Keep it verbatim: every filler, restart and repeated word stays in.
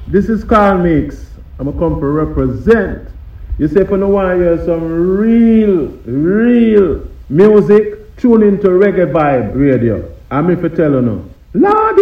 This is Carl Mix. I'm going to come to represent. You say if you don't want to hear some real, real music, tune into Reggae Vibe Radio. I'm if you tell you now. Lord,